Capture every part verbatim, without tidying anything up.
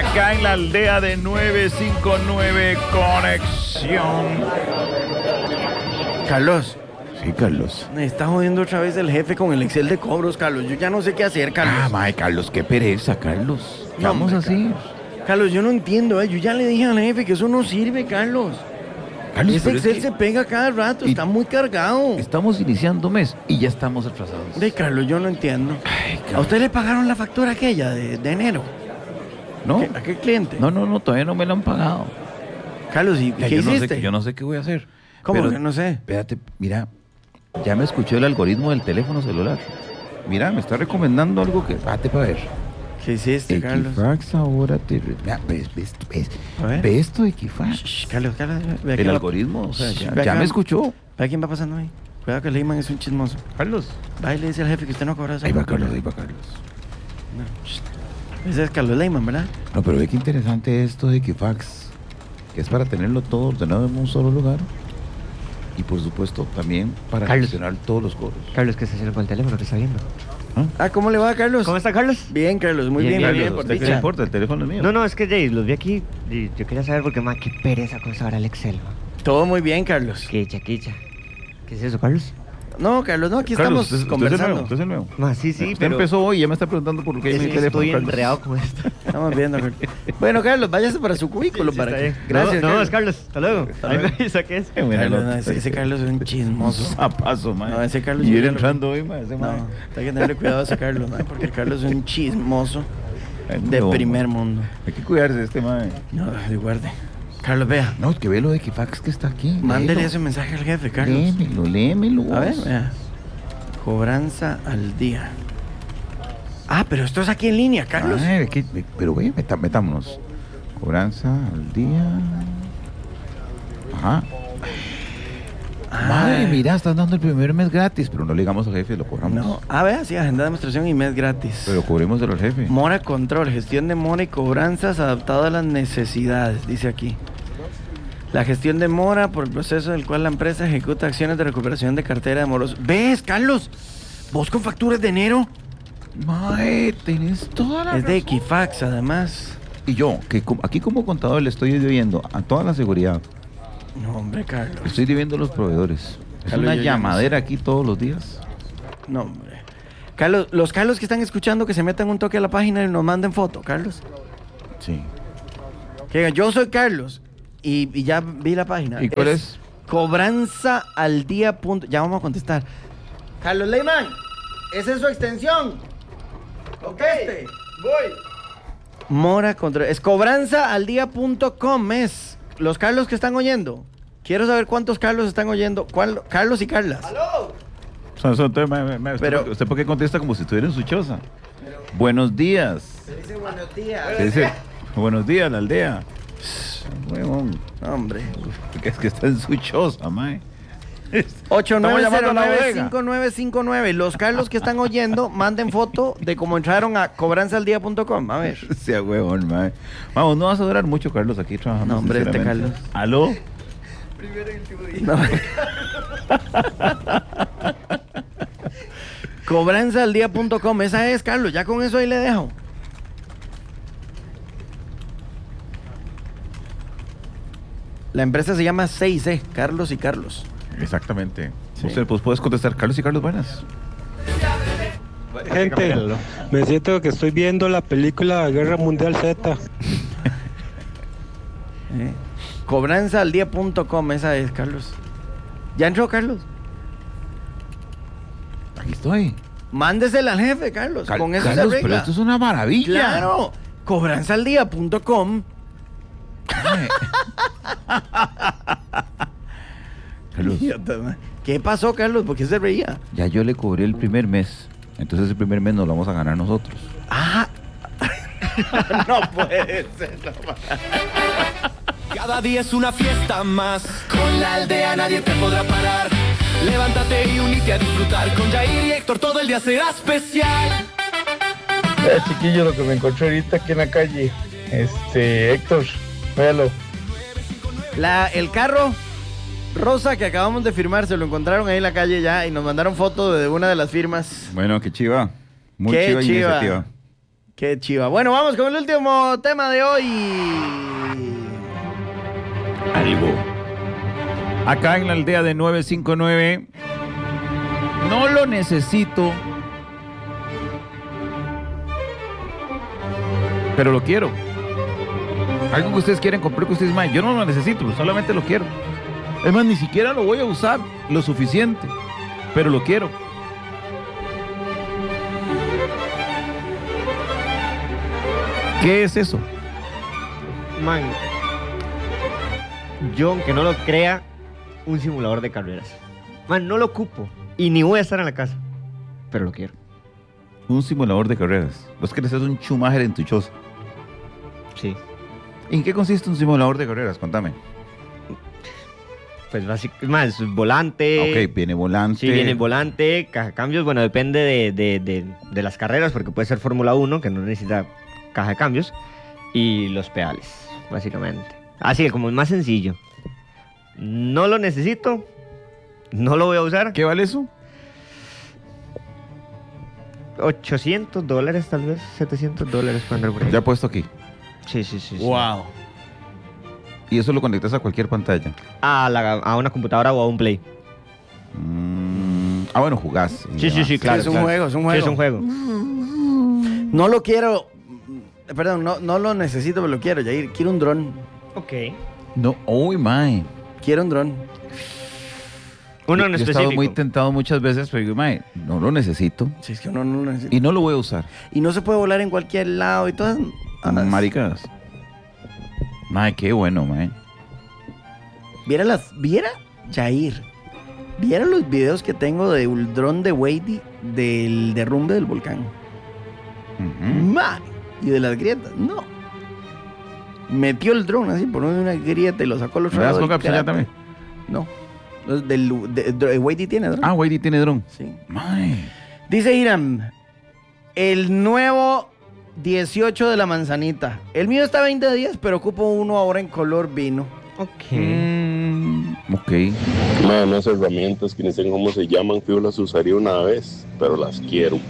acá en la aldea de nueve cinco nueve Conexión. Carlos. Sí, Carlos. Me está jodiendo otra vez el jefe con el Excel de cobros, Carlos. Yo ya no sé qué hacer, Carlos. Ah, mae, Carlos, qué pereza, Carlos. No, Vamos hombre, así. Carlos, yo no entiendo, ¿eh? Yo ya le dije al jefe que eso no sirve, Carlos. Carlos, Ese pero es Excel que se pega cada rato, Y- está muy cargado. estamos iniciando mes y ya estamos atrasados. De Carlos, yo no entiendo. Ay, ¿A Carlos. usted le pagaron la factura aquella de, de enero? ¿No? ¿Qué- ¿A qué cliente? No, no, no, todavía no me lo han pagado. Carlos, ¿y Ya, qué yo, no sé, hiciste? qué- yo no sé qué voy a hacer. ¿Cómo Pero, que no sé? Espérate, mira, ya me escuché el algoritmo del teléfono celular. Mira, me está recomendando algo que... Espérate para ver. ¿Qué hiciste, Carlos? Equifax ahora te... re- Mira, ves, ves, ves, A ver. ve esto de Equifax. Shh, Carlos, Carlos, ve aquí El va- algoritmo, o sea, ya, Ve ya acá. me escuchó. Ve quién va pasando ahí. Cuidado que Leyman es un chismoso. Carlos. Va y le dice al jefe que usted no cobra esa Ahí va factura. Carlos, ahí va Carlos. No, shh. Ese es Carlos Leyman, ¿verdad? No, pero ve qué interesante esto de Equifax, que es para tenerlo todo ordenado en un solo lugar. Y por supuesto, también para Carlos. gestionar todos los cobros. Carlos, ¿qué está haciendo con el teléfono que está viendo? ¿Ah? Ah, ¿cómo le va, Carlos? ¿Cómo está, Carlos? Bien, Carlos, muy bien, Bien, muy bien, bien, por ¿Usted qué le dicha. importa? El teléfono es mío. No, no, es que Jay, los vi aquí y yo quería saber porque, ma, qué pereza con saber el Excel, ma. Todo muy bien, Carlos. Quicha, quicha. ¿Qué es eso, Carlos? No, Carlos, no, aquí Carlos, estamos usted- usted es el nuevo, conversando. usted es el nuevo. Ma, sí, sí, Usted pero... empezó hoy y ya me está preguntando por qué es mi que teléfono. estoy Carlos. enredado con esto. Estamos viendo, Carlos. Bueno, Carlos, váyase para su cubículo. Sí, para está que... bien. Gracias, No, no, Carlos. es Carlos. Hasta luego. Ahí me avisa qué es. Qué buena Carlos, nota. no, ese, ese Carlos es un chismoso. A paso, man. No, ese Carlos Y yo viene ya lo- entrando hoy, man. Ese No, man. hay que tenerle cuidado a ese Carlos, man, porque Carlos es un chismoso Ay, de no, primer man. mundo. Hay que cuidarse de este, man. No, de guarde. Carlos, vea. No, que ve lo de Equifax que está aquí. Mándele léelo. ese mensaje al jefe, Carlos. Léemelo, léemelo. A ver, vos. vea. Cobranza al día. Ah, pero esto es aquí en línea, Carlos. Ay, que- pero ve, meta- metámonos. Cobranza al día. Ajá. Ah. Madre, mira, estás dando el primer mes gratis, pero no le digamos al jefe, lo cobramos. No. Ah, vea, sí, agenda de demostración y mes gratis. Pero cobremoselo al jefe. Mora Control, gestión de mora y cobranzas adaptado a las necesidades, dice aquí. La gestión de mora por el proceso del cual la empresa ejecuta acciones de recuperación de cartera de moros. ¿Ves, Carlos? ¿Vos con facturas de enero? Mae, tenés toda la Es de razón. Equifax, además. Y yo, que com- aquí como contador le estoy debiendo a toda la seguridad, No, hombre, Carlos. le estoy debiendo a los proveedores. Es Carlos, una yo ya no llamadera aquí todos los días. No, hombre. Carlos, los Carlos que están escuchando que se metan un toque a la página y nos manden foto, Carlos. Sí. Que digan, yo soy Carlos y, y ya vi la página. ¿Y cuál es? Cobranza al día. Punto. Ya vamos a contestar. Carlos Leyman, esa es su extensión. Conteste. Voy. Mora contra. Es cobranza al día punto com. Es los Carlos que están oyendo. Quiero saber cuántos Carlos están oyendo. ¿Cuál? Carlos y Carlas. Son- son- entonces, mae, mae, ¿usted, Pero- por- ¿Usted por qué contesta como si estuviera en su choza? Buenos días. Se dice buenos días. Se dice, buenos días, la aldea. Huevón, Hombre. porque es que está en su choza, mae. ocho nueve Estamos cero llamando a la nueve bodega. cinco nueve cinco nueve. Los Carlos que están oyendo, manden foto de cómo entraron a cobranza al día punto com. A ver. Sea huevón, mae. Vamos, no vas a durar mucho, Carlos, aquí trabajando. No, hombre, este sinceramente. Carlos. ¿Aló? No. cobranza al día punto com. Esa es, Carlos. Ya con eso ahí le dejo. La empresa se llama seis C, Carlos y Carlos. Exactamente. Sí. Usted pues puedes contestar, Carlos y Carlos, buenas. Gente, me siento que estoy viendo la película Guerra Mundial Z. Eh. Cobranza al día punto com. Esa es, Carlos. ¿Ya entró, Carlos? Aquí estoy. Mándesela al jefe, Carlos. Cal- con eso Carlos, se pero arregla. esto es una maravilla. Claro. cobranza al día punto com. Mae. Carlos, ¿Qué pasó, Carlos? ¿Por qué se reía? ya yo le cobré el primer mes. Entonces el primer mes nos lo vamos a ganar nosotros. Ah. no puede ser. No. Cada día es una fiesta más. Con la aldea nadie te podrá parar. Levántate y unite a disfrutar. Con Jair y Héctor todo el día será especial. Eh, chiquillo, lo que me encontré ahorita aquí en la calle. Este, Héctor, véalo. La, el carro rosa que acabamos de firmar, se lo encontraron ahí en la calle ya y nos mandaron foto de una de las firmas. Bueno, qué chiva. Muy Qué chiva, chiva. iniciativa. Qué chiva. Bueno, vamos con el último tema de hoy. Algo. Acá en la aldea de nueve cinco nueve. No lo necesito. Pero lo quiero. Algo que ustedes quieren comprar que ustedes más. Yo no lo necesito, solamente lo quiero. Es más, ni siquiera lo voy a usar lo suficiente. Pero lo quiero. ¿Qué es eso? Man, yo aunque no lo crea, un simulador de carreras. Man, no lo ocupo y ni voy a estar en la casa, pero lo quiero. Un simulador de carreras. Vos querés hacer un Schumacher en tu choza. Sí. ¿En qué consiste un simulador de carreras? Contame. Pues básicamente, más volante. Ok, viene volante. Sí, viene volante, caja cambios. Bueno, depende de, de, de, de las carreras, porque puede ser Fórmula uno, que no necesita caja de cambios, y los pedales, básicamente. Así que como el más sencillo. No lo necesito, no lo voy a usar. ¿Qué vale eso? ochocientos dólares, tal vez, setecientos dólares para andar por ahí. Ya puesto aquí. Sí, sí, sí. sí. Wow. Y eso lo conectas a cualquier pantalla. A, la, a una computadora o a un Play. Mm, ah, bueno, jugás. y Sí, sí, demás. sí, claro. es un claro. juego, es un Sí, juego. es un juego. No lo quiero. Perdón, no, no lo necesito, pero lo quiero, Jair. Quiero un dron. Ok. No, uy, mae. Quiero un dron. Uno en Yo he estado específico. muy tentado muchas veces, pero digo, mae, no lo necesito. Si es que uno no lo necesita. Y no lo voy a usar. Y no se puede volar en cualquier lado y todas. ah, Maricadas. Mae, qué bueno, mae. Viera las. Viera, Jair. Viera los videos que tengo de un dron de Wadey del derrumbe del volcán. Ujú. Man. Y de las grietas. No. Metió el dron así por una grieta y lo sacó al otro ¿Me das lado con del cápsula ya cráter. también? No. Los Del, de, de- Wadey tiene dron. Ah, Wadey tiene dron. Sí. Mae. Dice Hiram, el nuevo dieciocho de la manzanita. El mío está veinte días, pero ocupo uno ahora en color vino. Ok. Mm, ok. Mae, unas herramientas que ni sé cómo se llaman, que yo las usaría una vez, pero las quiero.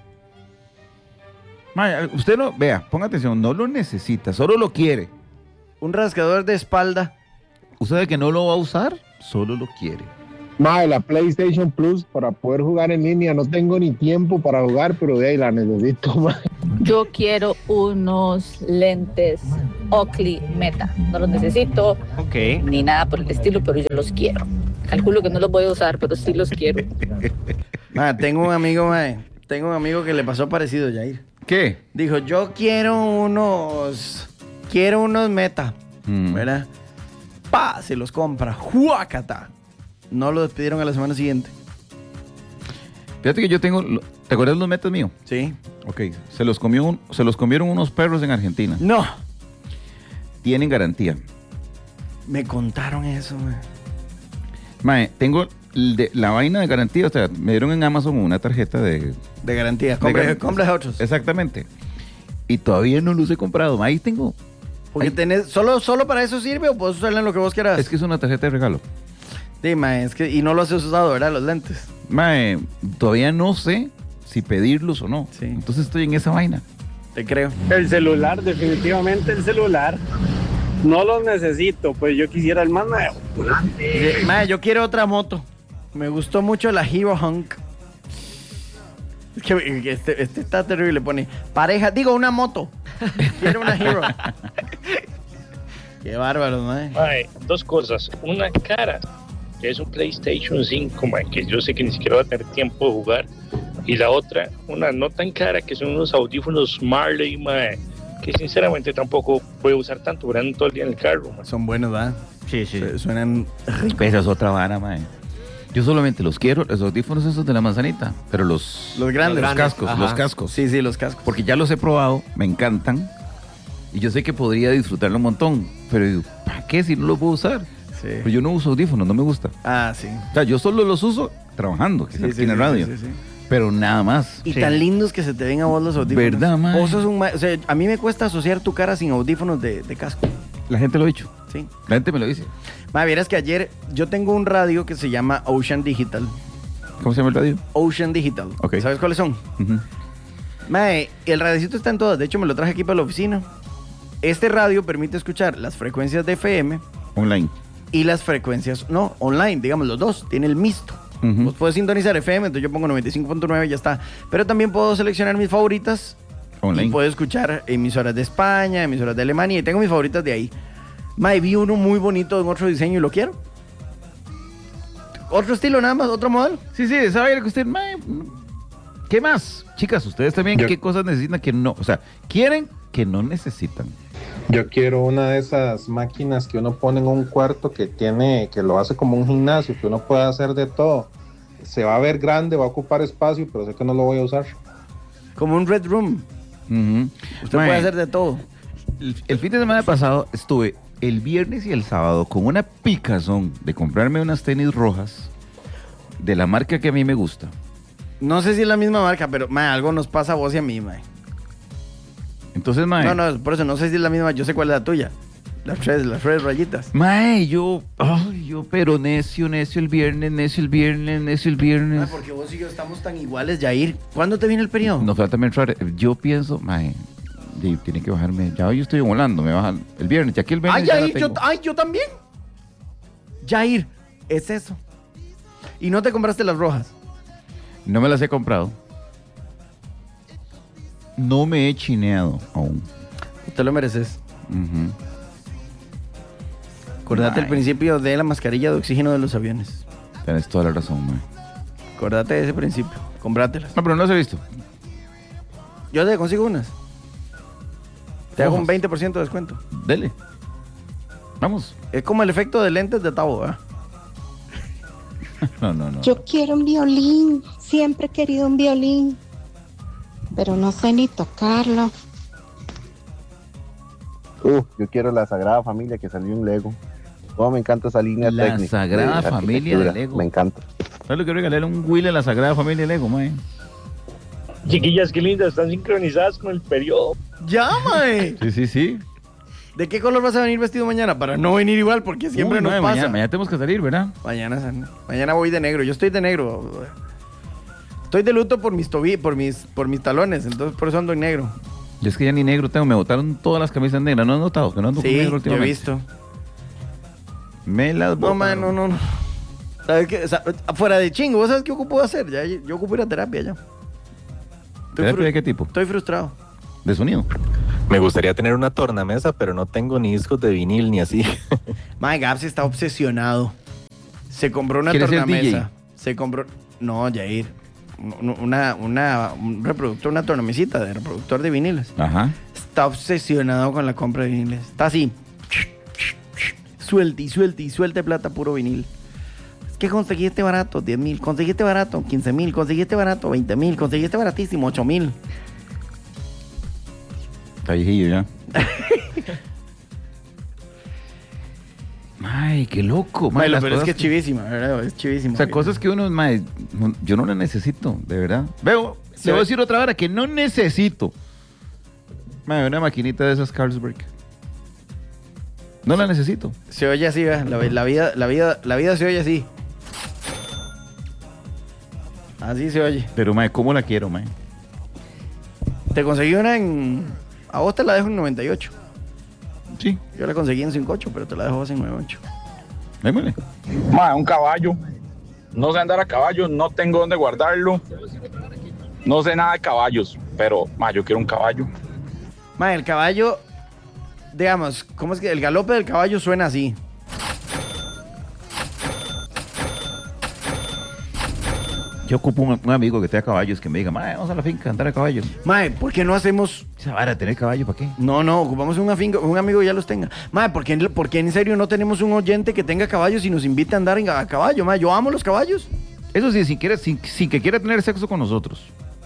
Mae, usted no, vea, ponga atención, no lo necesita, solo lo quiere. Un rascador de espalda. Usted sabe que no lo va a usar, solo lo quiere. Mae, la PlayStation Plus para poder jugar en línea. No tengo ni tiempo para jugar, pero de ahí la necesito, mae. Yo quiero unos lentes Oakley Meta. No los necesito Ok. ni nada por el estilo, pero yo los quiero. Calculo que no los voy a usar, pero sí los quiero. Ma, tengo un amigo, ma, tengo un amigo que le pasó parecido, Jair. ¿Qué? Dijo, yo quiero unos, quiero unos Meta, Mm. ¿verdad? Pa, se los compra, ¡juácata! No lo despidieron a la semana siguiente. Fíjate que yo tengo, ¿te acuerdas los metas míos? Sí. Ok, se los, comió un- se los comieron unos perros en Argentina. No, Tienen garantía. me contaron eso, ma. Mae, tengo el de- la vaina de garantía, o sea, me dieron en Amazon una tarjeta de... De garantía. Compras gar- compras a otros. Exactamente. Y todavía no los he comprado. Ahí tengo... Porque Ay. tenés, ¿solo, ¿Solo para eso sirve o puedes usarla en lo que vos quieras? Es que es una tarjeta de regalo. Sí, ma, es que, y no los has usado, ¿verdad? Los lentes. Mae, todavía no sé si pedirlos o no. Sí. Entonces estoy en esa vaina. Te creo. El celular, definitivamente el celular. No los necesito, pues yo quisiera el más nuevo. Dice, ma, yo quiero otra moto. Me gustó mucho la Hero Hunk. Es que este, este está terrible. Pone pareja, digo, una moto. Quiero una Hero. Qué bárbaro, mae. Mae, dos cosas. Una cara, que es un PlayStation cinco, mae, que yo sé que ni siquiera va a tener tiempo de jugar. Y la otra, una no tan cara, que son unos audífonos Marley, mae, que sinceramente tampoco voy a usar tanto, pero ando todo el día en el carro, mae. Son buenos, ¿verdad? Sí, sí. Su- Suenan. Esa es otra vara, mae. Yo solamente los quiero, los audífonos esos de la manzanita, pero los... Los grandes. Los grandes, cascos, ajá. los cascos. Sí, sí, los cascos. Porque ya los he probado, me encantan. Y yo sé que podría disfrutarlo un montón. Pero digo, ¿para qué si no lo puedo usar? Sí. Pero yo no uso audífonos, no me gusta. Ah, sí. O sea, yo solo los uso trabajando, que Sí, aquí sí, en la sí, radio. sí, sí, sí. Pero nada más. Y Sí. tan lindos que se te ven a vos los audífonos. ¿Verdad, mae? Vos sos un ma- O sea, a mí me cuesta asociar tu cara sin audífonos de, de casco. La gente lo ha dicho. Sí. La gente me lo dice. Ma, vieras que ayer yo tengo un radio que se llama Ocean Digital. ¿Cómo se llama el radio? Ocean Digital. Ok. ¿Sabes cuáles son? Ujú. Mae, el radiocito está en todas. De hecho, me lo traje aquí para la oficina. Este radio permite escuchar las frecuencias de F M. Online. Y las frecuencias, no, online, digamos los dos. Tiene el mixto. Uh-huh. Vos podés sintonizar F M, entonces yo pongo noventa y cinco punto nueve y ya está. Pero también puedo seleccionar mis favoritas. Online. Y puedo escuchar emisoras de España, emisoras de Alemania. Y tengo mis favoritas de ahí. Mae, vi uno muy bonito en otro diseño y lo quiero. Otro estilo nada más, otro modelo. Sí, sí, sabe que usted... mae, ¿qué más? Chicas, ustedes también, Yo- ¿qué cosas necesitan que no? O sea, quieren que no necesitan. Yo quiero una de esas máquinas que uno pone en un cuarto que tiene, que lo hace como un gimnasio, que uno puede hacer de todo. Se va a ver grande, va a ocupar espacio, pero sé que no lo voy a usar. Como un Red Room. Uh-huh. Usted Mae, puede hacer de todo. El, el fin de semana pasado estuve el viernes y el sábado con una picazón de comprarme unas tenis rojas de la marca que a mí me gusta. No sé si es la misma marca, pero mae, algo nos pasa a vos y a mí, mae. Entonces, mae... No, no, por eso no sé si es la misma, yo sé cuál es la tuya. Las tres, las tres rayitas. Mae, yo... Ay, yo, pero necio, necio el viernes, necio el viernes, necio el viernes. Mae, porque vos y yo estamos tan iguales, Yair. ¿Cuándo te viene el periodo? Nos falta entrar. Yo pienso, mae, de- tiene que bajarme. Ya yo estoy volando, me bajan el viernes. Ya que el viernes Ay, ya la Yair, yo, tengo. ay, yo también. Yair, es eso. Y no te compraste las rojas. No me las he comprado. No me he chineado aún. Te lo mereces. Ujú. Acordate el Mae. principio de la mascarilla de oxígeno de los aviones. Tienes toda la razón, mae. Acordate de ese principio. Comprátelas. No, pero no las he visto. Yo te consigo unas. Te hago un Rojas. veinte por ciento de descuento. Dele. Vamos. Es como el efecto de lentes de Tabo, ¿eh? No, no, no. Yo quiero un violín, siempre he querido un violín, pero no sé ni tocarlo. Uh, yo quiero la Sagrada Familia que salió en Lego. Oh, me encanta esa línea La técnica. Sagrada de Familia de arquitectura. Lego. Me encanta. ¿Sabes lo que regalarle un Will a la Sagrada Familia Lego, mae? Chiquillas, qué lindas, están sincronizadas con el periodo. ¡Ya, mae! Sí, sí, sí. ¿De qué color vas a venir vestido mañana? Para no venir igual, porque siempre Uy, nos mae, pasa. Mañana, mañana tenemos que salir, ¿verdad? Mañana, san- mañana voy de negro. Yo estoy de negro. Estoy de luto por mis tobi por mis, por mis talones, entonces por eso ando en negro. Yo es que ya ni negro tengo, me botaron todas las camisas negras. ¿No has notado que no ando con Sí, negro yo he últimamente? visto. Me las No, botaron. man, no, no, no. ¿Sabes qué? O sea, afuera de chingo, ¿vos sabes qué ocupo hacer? Ya, yo ocupo ir a terapia ya. Estoy ¿Terapia fru- de qué tipo? Estoy frustrado. ¿De sonido? Me gustaría tener una tornamesa, pero no tengo ni discos de vinil ni así. Mae, Gaps está obsesionado. Se compró una ¿Quieres ser tornamesa. D J? Se compró. No, Jair. Una, una, un reproductor, una tornamesita de reproductor de viniles. Ajá. Está obsesionado con la compra de viniles. Está así. Suelte y suelte y suelte plata puro vinil. Es que conseguí este barato, diez mil. Conseguí este barato, quince mil. Conseguí este barato, veinte mil. Conseguí este baratísimo, ocho mil. Está viejillo ya. Ay, qué loco. Mae, lo las peor es cosas que es chivísima, ¿verdad? Es chivísima. O sea, cosas que uno, mae, no- yo no las necesito, de verdad. Veo, Se le voy a ve- decir otra hora que no necesito. Mae, una maquinita de esas Carlsberg. No la necesito. Se oye así, ¿verdad? La, la vida, la, vida, la vida se oye así. Así se oye. Pero, mae, ¿cómo la quiero, mae? Te conseguí una en... A vos te la dejo en noventa y ocho. Sí. Yo la conseguí en cincuenta y ocho, pero te la dejo vos en noventa y ocho. Démosle. Ma, un caballo. No sé andar a caballo, no tengo dónde guardarlo. No sé nada de caballos, pero ma, yo quiero un caballo. Ma, el caballo... Digamos, ¿cómo es que el galope del caballo suena así? Yo ocupo un, un amigo que tenga caballos que me diga, mae, vamos a la finca a andar a caballos. Mae, ¿por qué no hacemos...? Esa vara, tener caballo, ¿para qué? No, no, ocupamos un, afingo, un amigo que ya los tenga. Mae, ¿por qué, por qué en serio no tenemos un oyente que tenga caballos y nos invite a andar en, a caballo? Mae, yo amo los caballos. Eso sí, sin, quiere, sin, sin que quiera tener sexo con nosotros.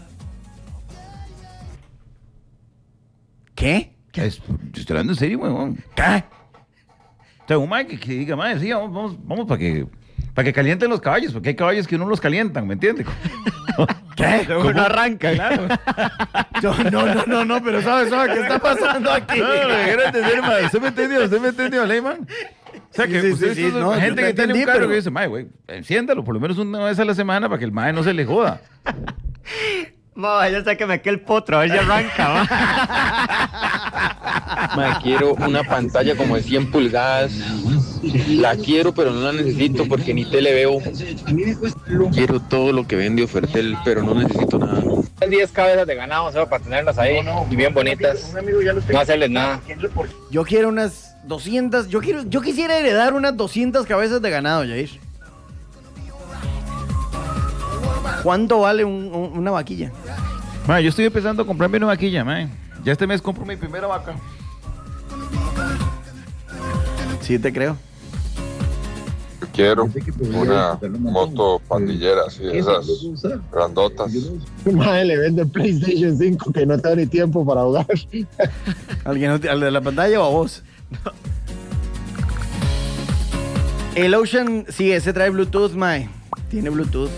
¿Qué? ¿Qué es? Yo estoy hablando en serio, weón. ¿Qué? O sea, un mae que, que diga, mae, sí, vamos, vamos, vamos para que, para que calienten los caballos, porque hay caballos que no los calientan, ¿me entiendes? ¿Qué? ¿Cómo? No arranca. Claro. Yo, no, no, no, no, pero ¿sabes, sabes qué está pasando aquí? No, no, me quiero entender, mae. ¿Usted me entendió? ¿Usted me entendió, Leyman? O sea, que Sí, sí, usted sí, es sí, no, yo gente te que tiene un entendí, carro pero- que dice, mae, güey, enciéndalo por lo menos una vez a la semana para que el mae no se le joda. Ma, ya sé que me quedé el potro, a ver si arranca, ma. Ma, quiero una pantalla como de cien pulgadas. La quiero, pero no la necesito porque ni tele veo. Quiero todo lo que vende Ofertel, pero no necesito nada. diez cabezas de ganado solo para tenerlas ahí y bien bonitas. No hacerles nada. Yo quiero unas doscientas, yo quiero, yo quisiera heredar unas doscientas cabezas de ganado, Jair. ¿Cuánto vale un- un- una vaquilla? Man, yo estoy empezando a comprarme una vaquilla, man. Ya este mes compro mi primera vaca. Sí, te creo. Quiero una moto pandillera, así, esas grandotas. Madre, le vende PlayStation cinco que no tiene tiempo para jugar. ¿Alguien no te- al de la pantalla o a vos? El Ocean, sí, ese trae Bluetooth, mae. Tiene Bluetooth.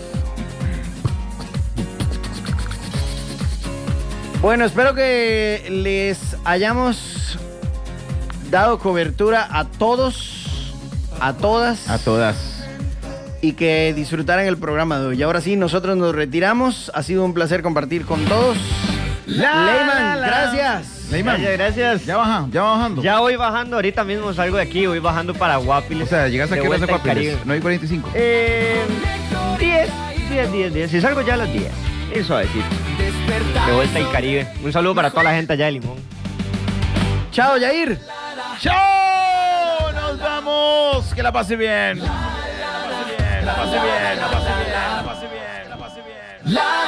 Bueno, espero que les hayamos dado cobertura a todos, a todas. A todas. Y que disfrutaran el programa de hoy. Y ahora sí, nosotros nos retiramos. Ha sido un placer compartir con todos. La, Leyman, la, la. gracias. Leyman. Gracias, gracias. Ya baja, ya va bajando. Ya voy bajando, ahorita mismo salgo de aquí, voy bajando para Guapiles. O sea, llegas de aquí a vuelta al Guapiles. Caribe. No hay cuarenta y cinco. Eh, diez, diez, diez, diez. Si salgo ya a las diez. Eso a decir. De vuelta al Caribe. Un saludo para toda la gente allá de Limón. Chao, Yair. ¡Chao! ¡Nos vamos! Que la pase bien. Que la pase bien, la pase bien, la pase bien, la pase bien, la pase bien.